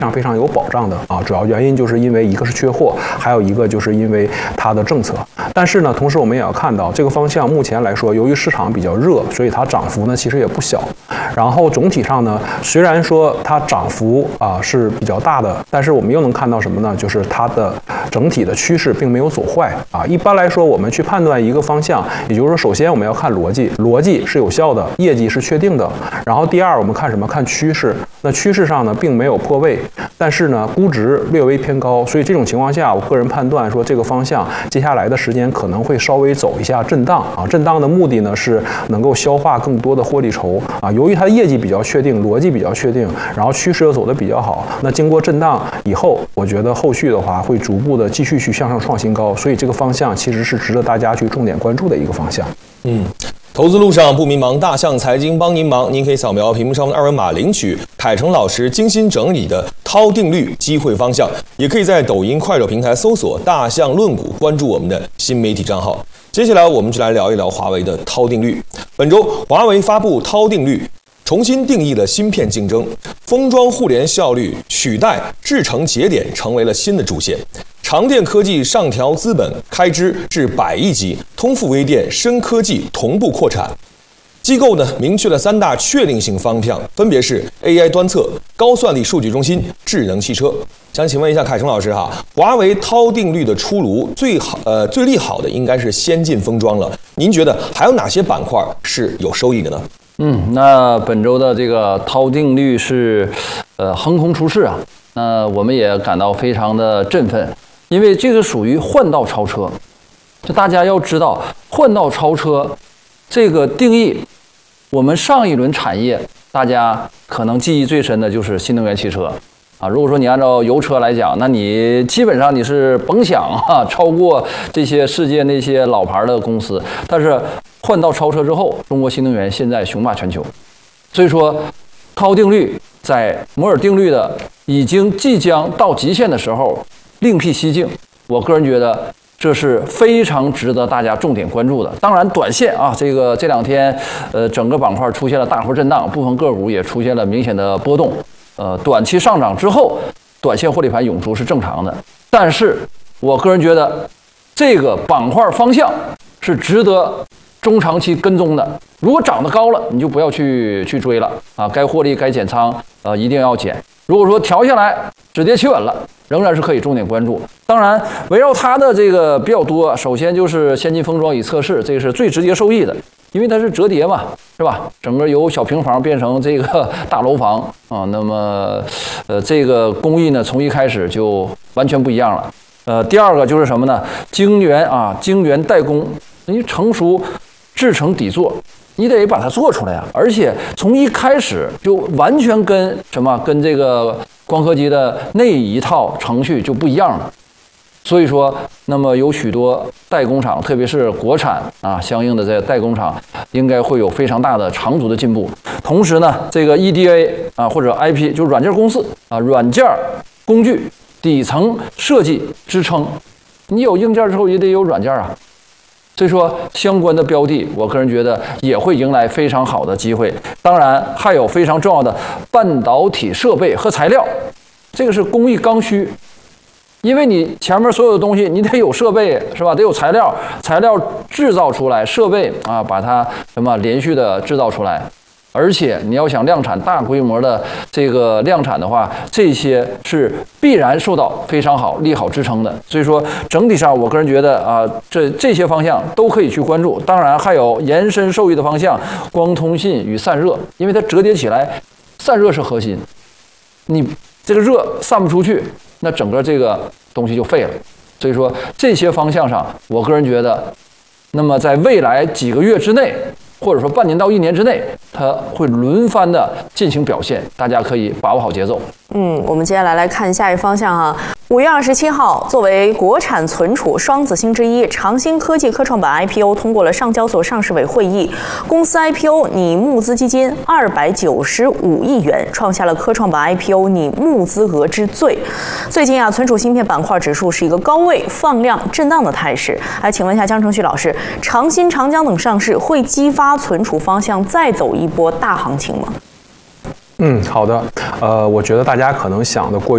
非常有保障的啊。主要原因就是因为一个是缺货，还有一个就是因为它的政策。但是呢，同时我们也要看到这个方向目前来说，由于市场比较热，所以它涨幅呢其实也不小。然后总体上呢，虽然说它涨幅是比较大的，但是我们又能看到什么呢？就是它的整体的趋势并没有走坏啊。一般来说，我们去判断一个方向，也就是说，首先我们要看逻辑，逻辑是有效的，业绩是确定的。然后第二，我们看什么？看趋势。那趋势上呢，并没有破位，但是呢，估值略微偏高，所以这种情况下，我个人判断说，这个方向接下来的时间可能会稍微走一下震荡啊。震荡的目的呢，是能够消化更多的获利筹啊。由于它的业绩比较确定，逻辑比较确定，然后趋势又走得比较好，那经过震荡以后，我觉得后续的话会逐步的继续去向上创新高，所以这个方向其实是值得大家去重点关注的一个方向。 投资路上不迷茫，大象财经帮您忙。您可以扫描屏幕上的二维码领取凯成老师精心整理的涛定律机会方向，也可以在抖音、快手平台搜索“大象论股”，关注我们的新媒体账号。接下来我们就来聊一聊华为的涛定律。本周华为发布涛定律，重新定义了芯片竞争，封装互联效率取代制程节点成为了新的主线。长电科技上调资本开支至100亿级，通富微电、深科技同步扩产。机构呢明确了3大确定性方向，分别是 AI 端侧、高算力数据中心、智能汽车。想请问一下凯成老师哈，华为涛定律的出炉最利好的应该是先进封装了，您觉得还有哪些板块是有收益的呢？ 那本周的这个涛定律是横空出世啊，那我们也感到非常的振奋。因为这个属于换道超车，就大家要知道，换道超车这个定义，我们上一轮产业大家可能记忆最深的就是新能源汽车啊。如果说你按照油车来讲，那你基本上你是甭想超过这些世界那些老牌的公司。但是换道超车之后，中国新能源现在雄霸全球，所以说涛定律在摩尔定律的即将到极限的时候，另辟蹊径，我个人觉得这是非常值得大家重点关注的。当然，短线啊，这两天，整个板块出现了大幅震荡，部分个股也出现了明显的波动。短期上涨之后，短线获利盘涌出是正常的。但是我个人觉得，这个板块方向是值得中长期跟踪的。如果涨得高了，你就不要去追了啊，该获利该减仓，一定要减。如果说调下来止跌企稳了，仍然是可以重点关注。当然，围绕它的这个比较多，首先就是先进封装与测试，这个是最直接受益的，因为它是折叠嘛，是吧？整个由小平房变成这个大楼房啊，那么这个工艺呢，从一开始就完全不一样了。第二个就是什么呢？晶圆代工，你成熟制成底座，你得把它做出来啊！而且从一开始就完全跟这个光刻机的那一套程序就不一样了。所以说，那么有许多代工厂，特别是国产相应的这个代工厂，应该会有非常大的长足的进步。同时呢，这个 EDA 或者 IP 就是软件公司软件工具底层设计支撑，你有硬件之后也得有软件啊。所以说，相关的标的，我个人觉得也会迎来非常好的机会。当然，还有非常重要的半导体设备和材料，这个是工艺刚需。因为你前面所有的东西，你得有设备，是吧？得有材料制造出来，设备把它连续的制造出来。而且你要想量产大规模的这个量产的话，这些是必然受到非常好利好支撑的。所以说，整体上我个人觉得这些方向都可以去关注。当然还有延伸受益的方向，光通信与散热，因为它折叠起来，散热是核心。你这个热散不出去，那整个这个东西就废了。所以说这些方向上，我个人觉得，那么在未来几个月之内，或者说半年到1年之内，它会轮番的进行表现，大家可以把握好节奏。 我们接下来看下一方向5月27号，作为国产存储双子星之一，长兴科技科创板 IPO 通过了上交所上市委会议，公司 IPO 拟募资基金295亿元，创下了科创板 IPO 拟募资额之最。最近存储芯片板块指数是一个高位放量震荡的态势。请问一下江成旭老师，长兴、长江等上市会激发存储方向再走一波大行情吗？ 好的，我觉得大家可能想的过于